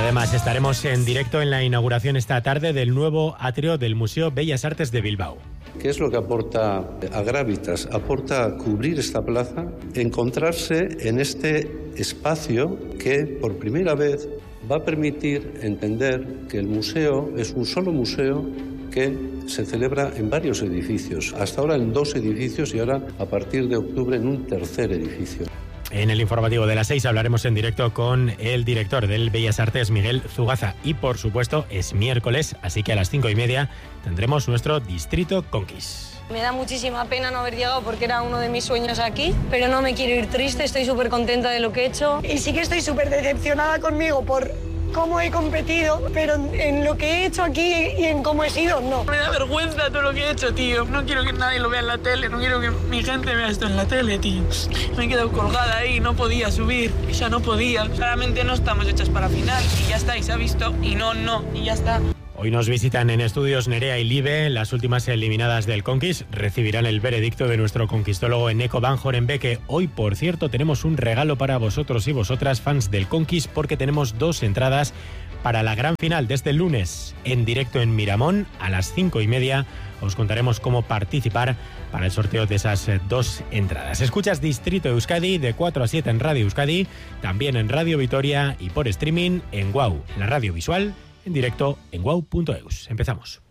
Además, estaremos en directo en la inauguración esta tarde del nuevo atrio del Museo Bellas Artes de Bilbao. ¿Qué es lo que aporta a Gravitas? Aporta cubrir esta plaza, encontrarse en este espacio que por primera vez va a permitir entender que el museo es un solo museo que se celebra en varios edificios. Hasta ahora en 2 edificios y ahora a partir de octubre en un 3er edificio. En el informativo de las 6 hablaremos en directo con el director del Bellas Artes, Miguel Zugaza. Y por supuesto es miércoles, así que a las 5:30 tendremos nuestro Distrito Conquis. Me da muchísima pena no haber llegado porque era uno de mis sueños aquí, pero no me quiero ir triste, estoy súper contenta de lo que he hecho. Y sí que estoy súper decepcionada conmigo por cómo he competido, pero en lo que he hecho aquí y en cómo he sido, no. Me da vergüenza todo lo que he hecho, tío. No quiero que nadie lo vea en la tele, no quiero que mi gente vea esto en la tele, tío. Me he quedado colgada ahí, no podía subir, ya no podía. Claramente no estamos hechas para final y ya está, y se ha visto, y no, y ya está. Hoy nos visitan en estudios Nerea y Libe, las últimas eliminadas del Conquis. Recibirán el veredicto de nuestro conquistólogo Eneko Van Horenbeke. Hoy, por cierto, tenemos un regalo para vosotros y vosotras, fans del Conquis, porque tenemos 2 entradas para la gran final desde el lunes, en directo en Miramón, a las 5:30. Os contaremos cómo participar para el sorteo de esas 2 entradas. Escuchas Distrito Euskadi de 4 a 7 en Radio Euskadi, también en Radio Vitoria y por streaming en WOW, la radio visual, en directo en wow.eus. Empezamos.